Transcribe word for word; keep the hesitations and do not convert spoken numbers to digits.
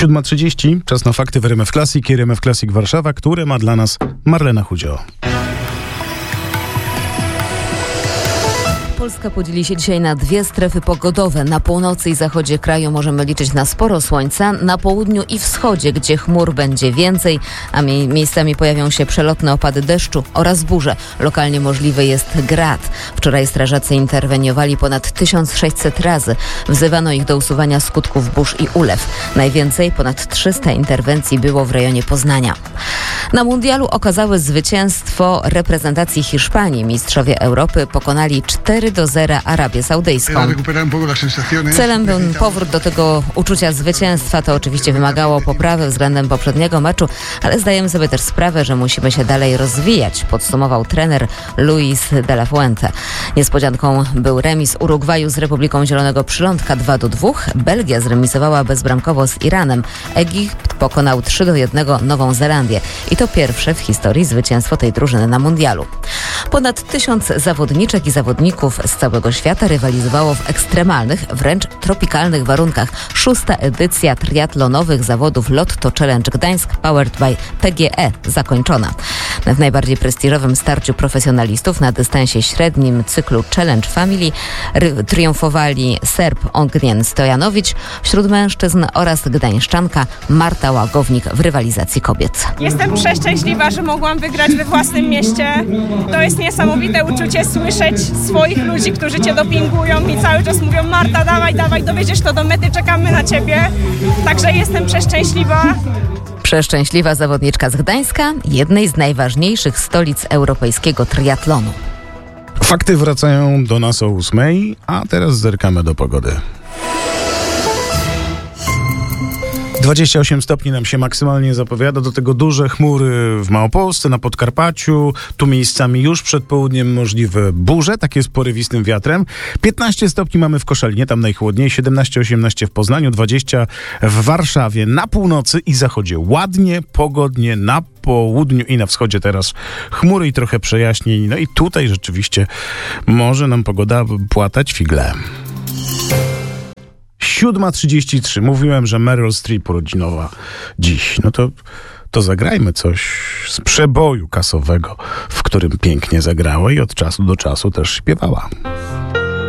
siódma trzydzieści, czas na fakty w R M F Classic i R M F Classic Warszawa, które ma dla nas Marlena Chudzio. Polska podzieli się dzisiaj na dwie strefy pogodowe. Na północy i zachodzie kraju możemy liczyć na sporo słońca, na południu i wschodzie, gdzie chmur będzie więcej, a mie- miejscami pojawią się przelotne opady deszczu oraz burze. Lokalnie możliwy jest grad. Wczoraj strażacy interweniowali ponad tysiąc sześćset razy. Wzywano ich do usuwania skutków burz i ulew. Najwięcej, ponad trzysta interwencji było w rejonie Poznania. Na mundialu okazały zwycięstwo reprezentacji Hiszpanii. Mistrzowie Europy pokonali cztery do zera Arabię Saudyjską. Celem był powrót do tego uczucia zwycięstwa. To oczywiście wymagało poprawy względem poprzedniego meczu, ale zdajemy sobie też sprawę, że musimy się dalej rozwijać, podsumował trener Luis de la Fuente. Niespodzianką był remis Urugwaju z Republiką Zielonego Przylądka dwa do dwóch. Belgia zremisowała bezbramkowo z Iranem. Egipt pokonał trzy do jednego Nową Zelandię. I to pierwsze w historii zwycięstwo tej drużyny na mundialu. Ponad tysiąc zawodniczek i zawodników z całego świata rywalizowało w ekstremalnych, wręcz tropikalnych warunkach. Szósta edycja triatlonowych zawodów Lotto Challenge Gdańsk Powered by P G E zakończona. W najbardziej prestiżowym starciu profesjonalistów na dystansie średnim cyklu Challenge Family ry- triumfowali Serb Ognjen Stojanowicz wśród mężczyzn oraz gdańszczanka Marta Łagownik w rywalizacji kobiet. Jestem przeszczęśliwa, że mogłam wygrać we własnym mieście. To jest niesamowite uczucie słyszeć swoich ludzi, którzy cię dopingują i cały czas mówią: Marta, dawaj, dawaj, dowiedziesz to do mety, czekamy na ciebie. Także jestem przeszczęśliwa. Przeszczęśliwa zawodniczka z Gdańska, jednej z najważniejszych stolic europejskiego triatlonu. Fakty wracają do nas o ósmej, a teraz zerkamy do pogody. dwadzieścia osiem stopni nam się maksymalnie zapowiada, do tego duże chmury w Małopolsce, na Podkarpaciu, tu miejscami już przed południem możliwe burze, takie z porywistym wiatrem. piętnaście stopni mamy w Koszalinie, tam najchłodniej, siedemnaście osiemnaście w Poznaniu, dwadzieścia w Warszawie, na północy i zachodzie ładnie, pogodnie, na południu i na wschodzie teraz chmury i trochę przejaśnień, no i tutaj rzeczywiście może nam pogoda płatać figle. siódma trzydzieści trzy. Mówiłem, że Meryl Streep urodzinowa dziś. No to, to zagrajmy coś z przeboju kasowego, w którym pięknie zagrała i od czasu do czasu też śpiewała.